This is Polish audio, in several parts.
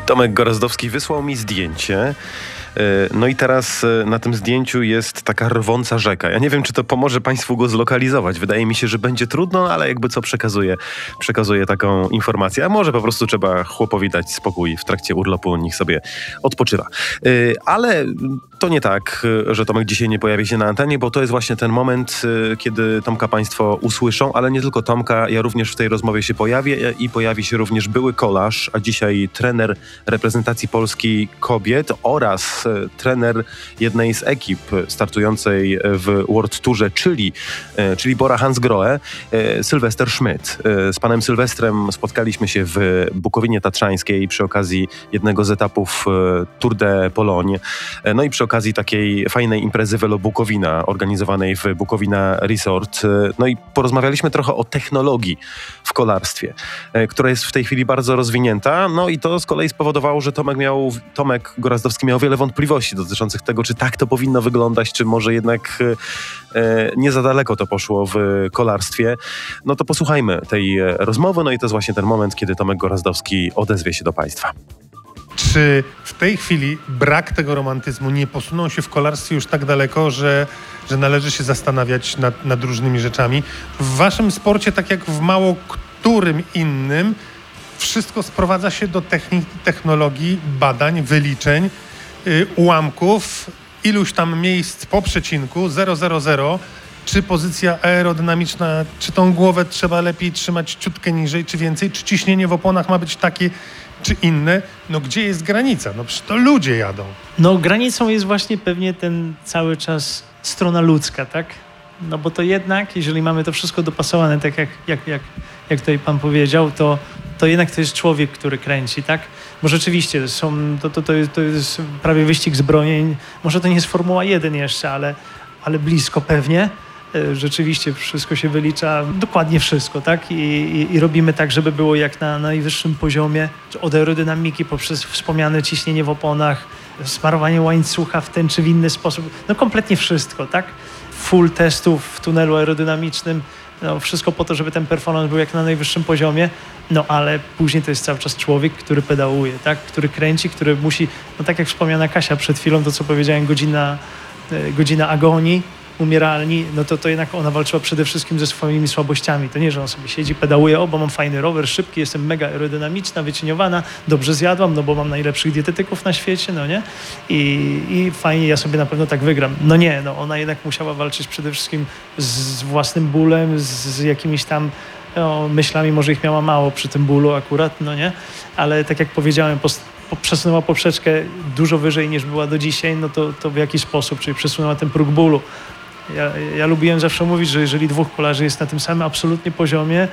Tomek Gorazdowski wysłał mi zdjęcie. No i teraz na tym zdjęciu jest taka rwąca rzeka. Ja nie wiem, czy to pomoże Państwu go zlokalizować. Wydaje mi się, że będzie trudno, ale jakby co przekazuję taką informację. A może po prostu trzeba chłopowi dać spokój w trakcie urlopu, niech sobie odpoczywa. Ale to nie tak, że Tomek dzisiaj nie pojawi się na antenie, bo to jest właśnie ten moment, kiedy Tomka Państwo usłyszą, ale nie tylko Tomka. Ja również w tej rozmowie się pojawię i pojawi się również były kolarz, a dzisiaj trener reprezentacji Polski kobiet oraz trener jednej z ekip startującej w World Tourze, czyli Bora Hansgrohe, Sylwester Schmidt. Z panem Sylwestrem spotkaliśmy się w Bukowinie Tatrzańskiej przy okazji jednego z etapów Tour de Pologne. No i przy okazji takiej fajnej imprezy Velo Bukowina, organizowanej w Bukowina Resort. No i porozmawialiśmy trochę o technologii w kolarstwie, która jest w tej chwili bardzo rozwinięta. No i to z kolei spowodowało, że Tomek Gorazdowski miał wiele wątpliwości dotyczących tego, czy tak to powinno wyglądać, czy może jednak nie za daleko to poszło w kolarstwie. No to posłuchajmy tej rozmowy. No i to jest właśnie ten moment, kiedy Tomek Gorazdowski odezwie się do Państwa. Czy w tej chwili brak tego romantyzmu nie posunął się w kolarstwie już tak daleko, że należy się zastanawiać nad różnymi rzeczami? W waszym sporcie, tak jak w mało którym innym, wszystko sprowadza się do technologii, badań, wyliczeń, ułamków, iluś tam miejsc po przecinku, 0,00, czy pozycja aerodynamiczna, czy tą głowę trzeba lepiej trzymać ciutkę niżej, czy więcej, czy ciśnienie w oponach ma być takie, czy inne. No gdzie jest granica? No przecież to ludzie jadą. No granicą jest właśnie pewnie ten cały czas strona ludzka, tak? No bo to jednak, jeżeli mamy to wszystko dopasowane, tak jak tutaj pan powiedział, to jednak to jest człowiek, który kręci, tak? Bo rzeczywiście to jest prawie wyścig zbrojeń. Może to nie jest Formuła 1 jeszcze, ale blisko pewnie. Rzeczywiście wszystko się wylicza, dokładnie wszystko, tak? I robimy tak, żeby było jak na najwyższym poziomie, od aerodynamiki poprzez wspomniane ciśnienie w oponach, smarowanie łańcucha w ten czy w inny sposób. No kompletnie wszystko, tak? Full testów w tunelu aerodynamicznym. No, wszystko po to, żeby ten performance był jak na najwyższym poziomie, no ale później to jest cały czas człowiek, który pedałuje, tak? Który kręci, który musi, no tak jak wspomniana Kasia przed chwilą, to co powiedziałem, godzina agonii, umieralni, no to jednak ona walczyła przede wszystkim ze swoimi słabościami. To nie, że on sobie siedzi, pedałuje, bo mam fajny rower, szybki, jestem mega aerodynamiczna, wycieniowana, dobrze zjadłam, no bo mam najlepszych dietetyków na świecie, no nie? I fajnie, ja sobie na pewno tak wygram. No nie, no ona jednak musiała walczyć przede wszystkim z własnym bólem, z jakimiś tam myślami, może ich miała mało przy tym bólu akurat, no nie? Ale tak jak powiedziałem, przesunęła poprzeczkę dużo wyżej niż była do dzisiaj, no to w jakiś sposób, czyli przesunęła ten próg bólu. Ja lubiłem zawsze mówić, że jeżeli dwóch kolarzy jest na tym samym absolutnie poziomie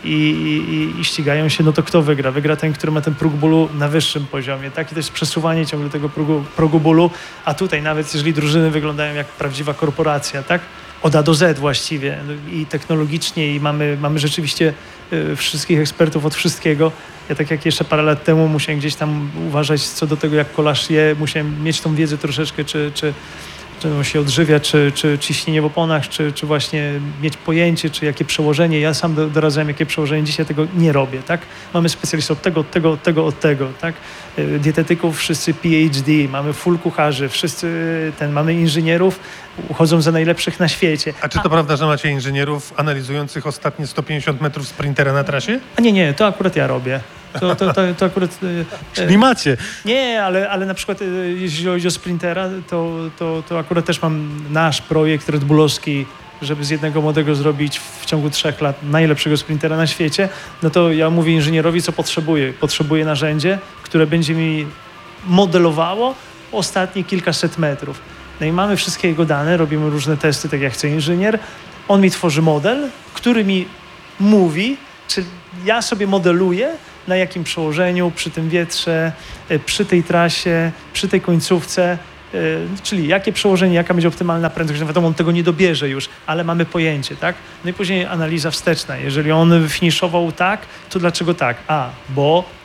i ścigają się, no to kto wygra? Wygra ten, który ma ten próg bólu na wyższym poziomie, tak? I to jest przesuwanie ciągle tego progu bólu, a tutaj nawet jeżeli drużyny wyglądają jak prawdziwa korporacja, tak? Od A do Z właściwie i technologicznie i mamy rzeczywiście wszystkich ekspertów od wszystkiego. Ja tak jak jeszcze parę lat temu musiałem gdzieś tam uważać co do tego, jak kolarz je, musiałem mieć tą wiedzę troszeczkę, czy on się odżywia, czy ciśnienie w oponach, czy właśnie mieć pojęcie, czy jakie przełożenie. Ja sam doradzałem, jakie przełożenie. Dzisiaj tego nie robię, tak? Mamy specjalistów od tego, tak? Dietetyków, wszyscy PhD, mamy full kucharzy, mamy inżynierów, uchodzą za najlepszych na świecie. A czy to prawda, że macie inżynierów analizujących ostatnie 150 metrów sprintera na trasie? A nie, to akurat ja robię. To akurat... Czyli macie. Nie, ale na przykład jeśli chodzi o sprintera, to akurat też mam nasz projekt Red Bullowski, żeby z jednego młodego zrobić w ciągu 3 lat najlepszego sprintera na świecie, no to ja mówię inżynierowi, co potrzebuję. Potrzebuję narzędzie, które będzie mi modelowało ostatnie kilkaset metrów. No i mamy wszystkie jego dane, robimy różne testy, tak jak chce inżynier. On mi tworzy model, który mi mówi, czy ja sobie modeluję, na jakim przełożeniu, przy tym wietrze, przy tej trasie, przy tej końcówce, czyli jakie przełożenie, jaka będzie optymalna prędkość. Wiadomo, on tego nie dobierze już, ale mamy pojęcie, tak? No i później analiza wsteczna. Jeżeli on finiszował tak, to dlaczego tak? Bo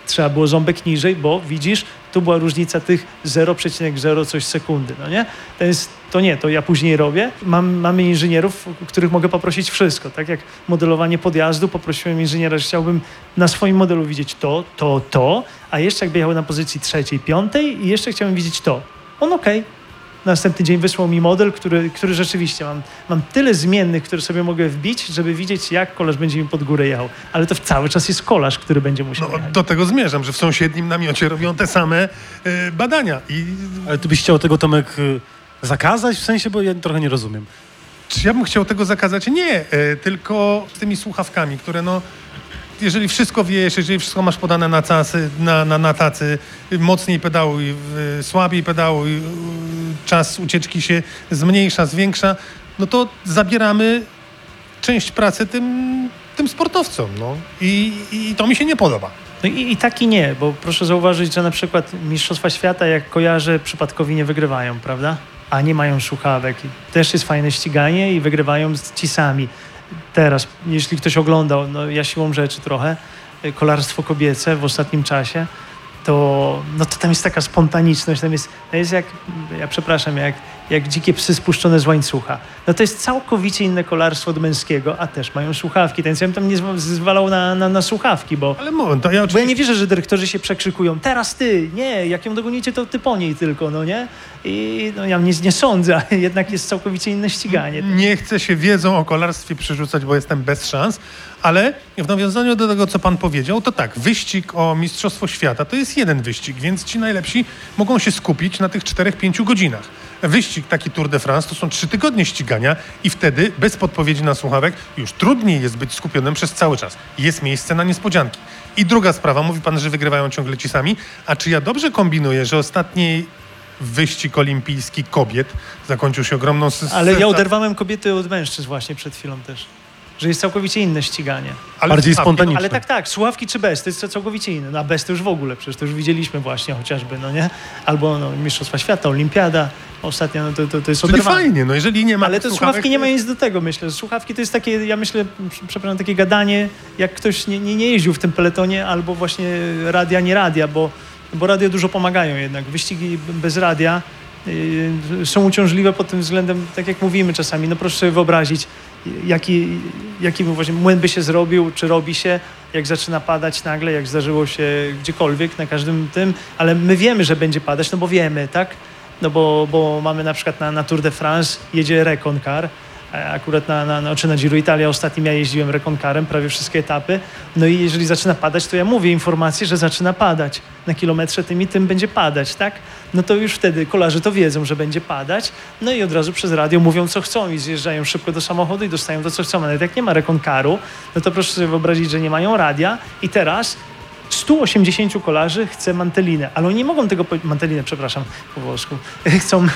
trzeba było ząbek niżej, bo widzisz, tu była różnica tych 0,0 coś sekundy, no nie? To ja później robię. Mamy inżynierów, których mogę poprosić wszystko, tak jak modelowanie podjazdu, poprosiłem inżyniera, że chciałbym na swoim modelu widzieć to, a jeszcze jakby jechał na pozycji 3., 5. i jeszcze chciałem widzieć to. On okej. Następny dzień wysłał mi model, który rzeczywiście mam tyle zmiennych, które sobie mogę wbić, żeby widzieć, jak kolarz będzie mi pod górę jechał. Ale to cały czas jest kolarz, który będzie musiał jechać. Do tego zmierzam, że w sąsiednim namiocie robią te same badania. Ale ty byś chciał tego, Tomek, zakazać? W sensie, bo ja trochę nie rozumiem. Czy ja bym chciał tego zakazać? Nie, tylko z tymi słuchawkami, które jeżeli wszystko wiesz, jeżeli wszystko masz podane na tacy, mocniej pedałuj, słabiej pedałuj, czas ucieczki się zmniejsza, zwiększa, no to zabieramy część pracy tym sportowcom. No. I to mi się nie podoba. No i tak i nie, bo proszę zauważyć, że na przykład Mistrzostwa Świata, jak kojarze, przypadkowi nie wygrywają, prawda? A nie mają słuchawek. Też jest fajne ściganie i wygrywają ci sami. Teraz, jeśli ktoś oglądał, ja siłą rzeczy trochę, kolarstwo kobiece w ostatnim czasie, to tam jest taka spontaniczność, tam jest jak dzikie psy spuszczone z łańcucha. No to jest całkowicie inne kolarstwo od męskiego, a też mają słuchawki. Więc ja bym tam nie zwalał na słuchawki, bo... Ale moment, to ja oczywiście... Bo ja nie wierzę, że dyrektorzy się przekrzykują. Teraz ty, nie, jak ją dogonicie, to ty po niej tylko, no nie? I ja nie sądzę, ale jednak jest całkowicie inne ściganie. Nie chcę się wiedzą o kolarstwie przerzucać, bo jestem bez szans, ale w nawiązaniu do tego, co pan powiedział, to tak, wyścig o Mistrzostwo Świata to jest jeden wyścig, więc ci najlepsi mogą się skupić na tych 4-5 godzinach. Wyścig taki Tour de France to są 3 tygodnie ścigania i wtedy bez podpowiedzi na słuchawek już trudniej jest być skupionym przez cały czas. Jest miejsce na niespodzianki. I druga sprawa, mówi pan, że wygrywają ciągle ci sami, a czy ja dobrze kombinuję, że ostatni wyścig olimpijski kobiet zakończył się ogromną... Ale ja oderwałem kobiety od mężczyzn właśnie przed chwilą też. Że jest całkowicie inne ściganie. Bardziej spontaniczne. Ale tak, słuchawki czy bez, to jest całkowicie inne. A bez to już w ogóle, przecież to już widzieliśmy właśnie chociażby, no nie? Albo Mistrzostwa Świata, Olimpiada, ostatnio, to jest oderwane. Czyli fajnie, jeżeli nie ma ale te słuchawki nie mają nic do tego, myślę. Słuchawki to jest takie, ja myślę, przepraszam, takie gadanie, jak ktoś nie jeździł w tym peletonie, albo właśnie radia, nie radia, bo radio dużo pomagają jednak. Wyścigi bez radia są uciążliwe pod tym względem, tak jak mówimy czasami, no proszę sobie wyobrazić, jaki właśnie młyn by się zrobił, czy robi się, jak zaczyna padać nagle, jak zdarzyło się gdziekolwiek, na każdym tym, ale my wiemy, że będzie padać, no bo wiemy, tak? No bo mamy na przykład na Tour de France jedzie Recon-Car, akurat czy na Giro Italia ostatnim ja jeździłem Recon-Carem, prawie wszystkie etapy, no i jeżeli zaczyna padać, to ja mówię informację, że zaczyna padać. Na kilometrze tym i tym będzie padać, tak? No to już wtedy kolarze to wiedzą, że będzie padać, no i od razu przez radio mówią, co chcą i zjeżdżają szybko do samochodu i dostają to, co chcą. Nawet jak nie ma Recon-Caru, no to proszę sobie wyobrazić, że nie mają radia i teraz 180 kolarzy chce mantelinę, ale oni nie mogą tego... Mantelinę, przepraszam, po włosku. Chcą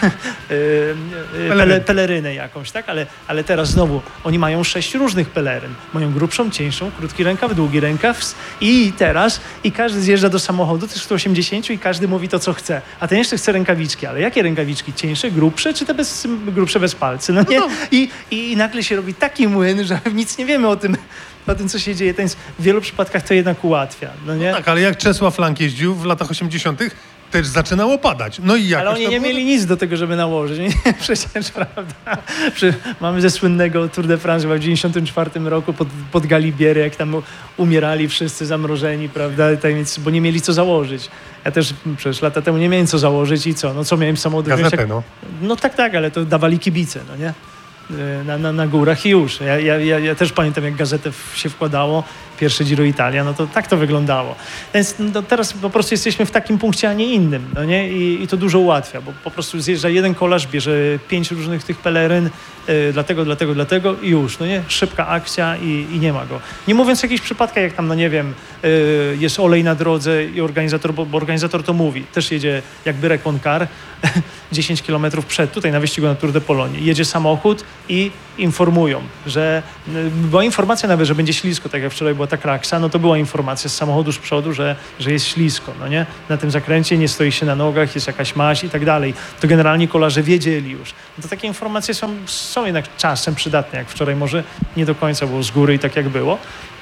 pelerynę jakąś, tak? Ale teraz znowu, oni mają 6 różnych peleryn. Mają grubszą, cieńszą, krótki rękaw, długi rękaw i każdy zjeżdża do samochodu, tych 180 i każdy mówi to, co chce. A ten jeszcze chce rękawiczki, ale jakie rękawiczki? Cieńsze, grubsze, czy te grubsze bez palcy? No nie? I nagle się robi taki młyn, że nic nie wiemy o tym, co się dzieje. W wielu przypadkach to jednak ułatwia. No nie? No tak, ale jak Czesław Lang jeździł w latach 80., też zaczynało padać. No i ale oni nie mieli nic do tego, żeby nałożyć. Przecież, prawda? Mamy ze słynnego Tour de France w 1994 roku pod Galibierę, jak tam umierali wszyscy zamrożeni, prawda? Bo nie mieli co założyć. Ja też przecież lata temu nie miałem co założyć i co? No co miałem samochód? Gazetę, no. No tak, ale to dawali kibice, no nie? Na górach i już. Ja też pamiętam, jak gazetę się wkładało, pierwsze Giro Italia, no to tak to wyglądało. Więc teraz po prostu jesteśmy w takim punkcie, a nie innym, no nie? I to dużo ułatwia, bo po prostu zjeżdża jeden kolarz, bierze 5 różnych tych peleryn, dlatego i już, no nie? Szybka akcja i nie ma go. Nie mówiąc o jakichś przypadkach, jak tam, no nie wiem, jest olej na drodze i organizator, bo organizator to mówi, też jedzie jakby Recon-Car 10 km przed, tutaj na wyścigu na Tour de Pologne, jedzie samochód i informują, że była informacja nawet, że będzie ślisko, tak jak wczoraj była ta kraksa, no to była informacja z samochodu z przodu, że jest ślisko, no nie? Na tym zakręcie nie stoi się na nogach, jest jakaś maź i tak dalej. To generalnie kolarze wiedzieli już. No to takie informacje są jednak czasem przydatne, jak wczoraj może nie do końca było z góry i tak jak było.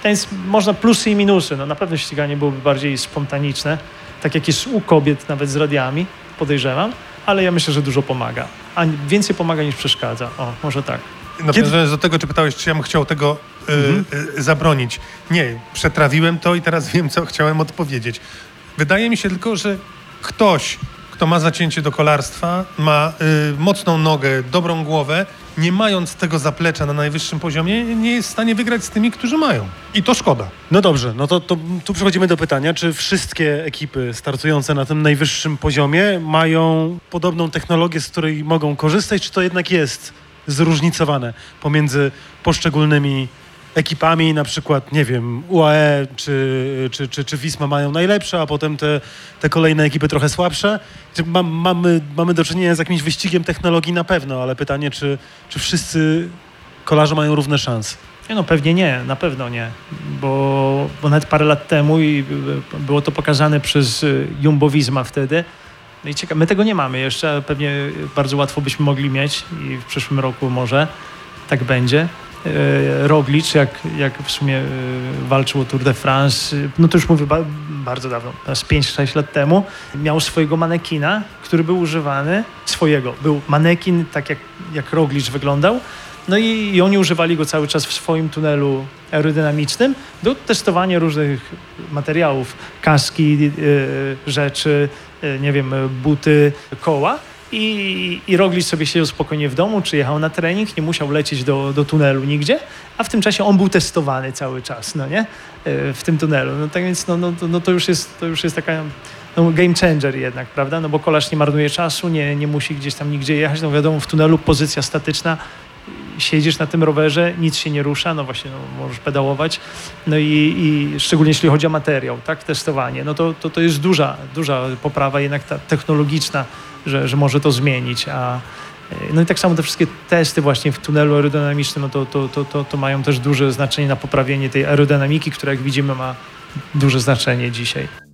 Więc można plusy i minusy. No na pewno ściganie byłoby bardziej spontaniczne, tak jak jest u kobiet nawet z radiami, podejrzewam, ale ja myślę, że dużo pomaga. A więcej pomaga niż przeszkadza. O, może tak. Nawiązując do tego, czy pytałeś, czy ja bym chciał tego zabronić. Nie, przetrawiłem to i teraz wiem, co chciałem odpowiedzieć. Wydaje mi się tylko, że ktoś, kto ma zacięcie do kolarstwa, ma mocną nogę, dobrą głowę, nie mając tego zaplecza na najwyższym poziomie, nie jest w stanie wygrać z tymi, którzy mają. I to szkoda. No dobrze, no to tu przechodzimy do pytania, czy wszystkie ekipy startujące na tym najwyższym poziomie mają podobną technologię, z której mogą korzystać, czy to jednak jest zróżnicowane pomiędzy poszczególnymi ekipami, na przykład, nie wiem, UAE czy Wisma mają najlepsze, a potem te kolejne ekipy trochę słabsze. Mamy do czynienia z jakimś wyścigiem technologii na pewno, ale pytanie, czy wszyscy kolarze mają równe szanse? No pewnie nie, na pewno nie, bo nawet parę lat temu i było to pokazane przez Jumbo-Visma wtedy. No i ciekawe, my tego nie mamy jeszcze, ale pewnie bardzo łatwo byśmy mogli mieć i w przyszłym roku może tak będzie. Roglic, jak w sumie walczył o Tour de France, no to już mówię bardzo dawno, z 5-6 lat temu, miał swojego manekina, który był używany, był manekin, tak jak Roglic wyglądał, no i oni używali go cały czas w swoim tunelu aerodynamicznym do testowania różnych materiałów, kaski, rzeczy, nie wiem, buty, koła. I Roglic sobie siedział spokojnie w domu, czy jechał na trening, nie musiał lecieć do tunelu nigdzie, a w tym czasie on był testowany cały czas, no nie? W tym tunelu. No tak więc to już jest taka game changer jednak, prawda? No bo kolarz nie marnuje czasu, nie musi gdzieś tam nigdzie jechać. No wiadomo, w tunelu pozycja statyczna, siedzisz na tym rowerze, nic się nie rusza, no właśnie, możesz pedałować. No i szczególnie jeśli chodzi o materiał, tak, testowanie, no to jest duża poprawa jednak ta technologiczna, że może to zmienić, no i tak samo te wszystkie testy właśnie w tunelu aerodynamicznym, no to mają też duże znaczenie na poprawienie tej aerodynamiki, która jak widzimy ma duże znaczenie dzisiaj.